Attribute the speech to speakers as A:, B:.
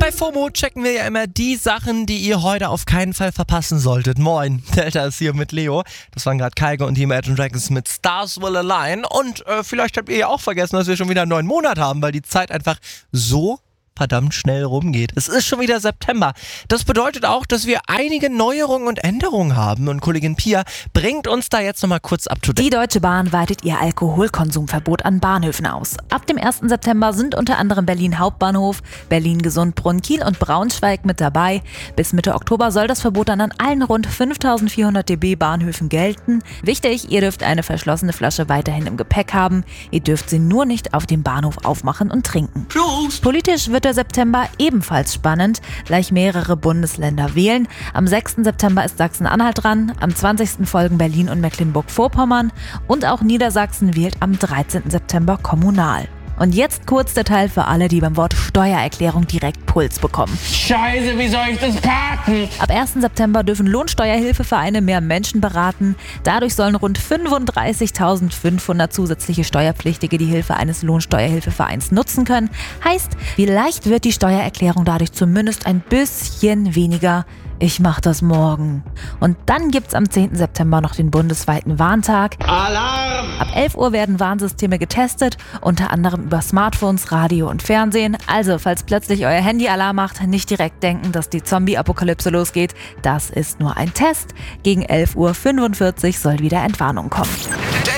A: Bei FOMO checken wir ja immer die Sachen, die ihr heute auf keinen Fall verpassen solltet. Moin, Delta ist hier mit Leo. Das waren gerade Kygo und die Imagine Dragons mit Stars Will Align. Und vielleicht habt ihr ja auch vergessen, dass wir schon wieder einen neuen Monat haben, weil die Zeit einfach so verdammt schnell rumgeht. Es ist schon wieder September. Das bedeutet auch, dass wir einige Neuerungen und Änderungen haben und Kollegin Pia bringt uns da jetzt nochmal kurz up to date.
B: Die Deutsche Bahn weitet ihr Alkoholkonsumverbot an Bahnhöfen aus. Ab dem 1. September sind unter anderem Berlin Hauptbahnhof, Berlin Gesundbrunnen, Kiel und Braunschweig mit dabei. Bis Mitte Oktober soll das Verbot dann an allen rund 5400 DB Bahnhöfen gelten. Wichtig, ihr dürft eine verschlossene Flasche weiterhin im Gepäck haben. Ihr dürft sie nur nicht auf dem Bahnhof aufmachen und trinken.
A: Prost!
B: Politisch wird der September ebenfalls spannend, gleich mehrere Bundesländer wählen. Am 6. September ist Sachsen-Anhalt dran, am 20. folgen Berlin und Mecklenburg-Vorpommern und auch Niedersachsen wählt am 13. September kommunal. Und jetzt kurz der Teil für alle, die beim Wort Steuererklärung direkt Puls bekommen.
C: Scheiße, wie soll ich das parken?
B: Ab 1. September dürfen Lohnsteuerhilfevereine mehr Menschen beraten. Dadurch sollen rund 35.500 zusätzliche Steuerpflichtige die Hilfe eines Lohnsteuerhilfevereins nutzen können. Heißt, vielleicht wird die Steuererklärung dadurch zumindest ein bisschen weniger. Ich mach das morgen. Und dann gibt's am 10. September noch den bundesweiten Warntag.
C: Alarm!
B: Ab 11 Uhr werden Warnsysteme getestet, unter anderem über Smartphones, Radio und Fernsehen. Also, falls plötzlich euer Handy Alarm macht, nicht direkt denken, dass die Zombie-Apokalypse losgeht. Das ist nur ein Test. Gegen 11:45 Uhr soll wieder Entwarnung kommen.